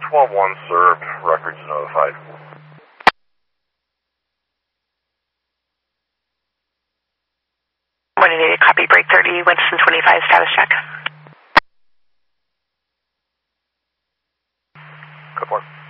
12-1 served, records notified. When you need a copy, break 30, Winston 25, status check. Good one.